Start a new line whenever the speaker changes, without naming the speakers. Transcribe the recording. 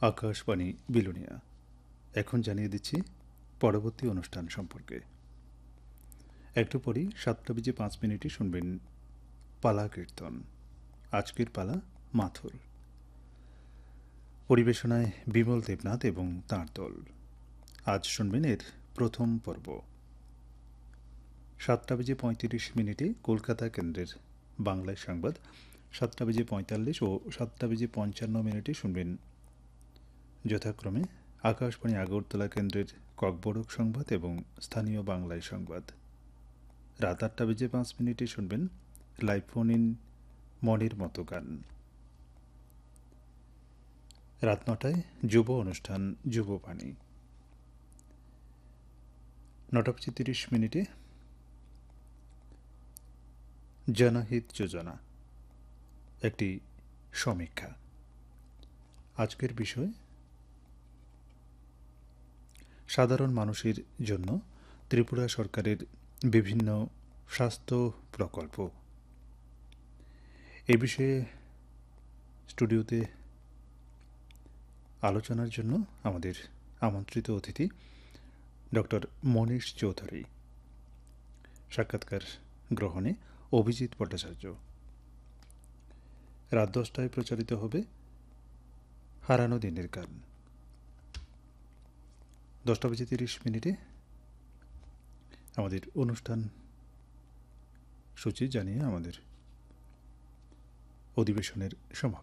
আকাশবাণী বিলোনিয়া। এখন জানিয়ে দিচ্ছি পরবর্তী অনুষ্ঠান সম্পর্কে। একটু পরই 7:05 শুনবেন পালা কীর্তন। আজকের পালা মাথুর। পরিবেশনায় বিমল দেবনাথ এবং তাঁর দল। আজ শুনবেন এর প্রথম পর্ব। 7:35 কলকাতা কেন্দ্রের বাংলায় সংবাদ। 7:45 ও 7:55 শুনবেন যথাক্রমে আকাশবাণী আগরতলা কেন্দ্রের ককবরক সংবাদ এবং স্থানীয় বাংলায় সংবাদ। রাত 8:05 শুনবেন লাইভ ফোন ইন মনের মতো গান। রাত 9টায় যুব অনুষ্ঠান যুববাণী। 9:30 জনহিত যোজনা, একটি সমীক্ষা। আজকের বিষয় সাধারণ মানুষের জন্য ত্রিপুরা সরকারের বিভিন্ন স্বাস্থ্য প্রকল্প। এ বিষয়ে স্টুডিওতে আলোচনার জন্য আমাদের আমন্ত্রিত অতিথি ডক্টর মনীষ চৌধুরী। সাক্ষাৎকার গ্রহণে অভিজিৎ ভট্টাচার্য। রাত 10টায় প্রচারিত হবে হারানো দিনের গান। 10:30 আমাদের অনুষ্ঠান সূচি জানিয়ে আমাদের অধিবেশনের সমাপ্তি।